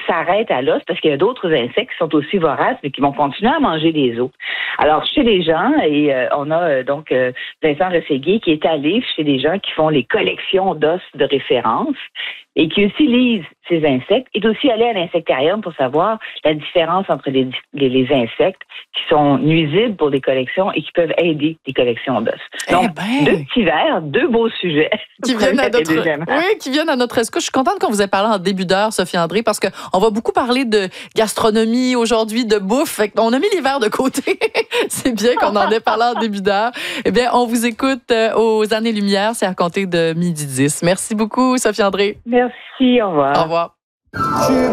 s'arrête à l'os parce qu'il y a d'autres insectes qui sont aussi voraces, mais qui vont continuer à manger les os. Alors, chez les gens, et on a donc Vincent Rességuier qui est allé chez les gens qui font les collections d'os de référence et qui utilisent ces insectes, est aussi allé à l'insectarium pour savoir la différence entre les insectes qui sont nuisibles pour des collections et qui peuvent aider des collections d'os. Donc, deux petits vers, deux beaux sujets. Qui viennent à notre escouade. Je suis contente qu'on vous ait parlé en début d'heure, Sophie André, parce qu'on va beaucoup parler de gastronomie aujourd'hui, de bouffe. Fait qu'on a mis les verres de côté. C'est bien qu'on en ait parlé en début d'heure. Eh bien, on vous écoute aux Années-Lumière. C'est à compter de 12h10. Merci beaucoup, Sophie André. Merci, au revoir. Au revoir.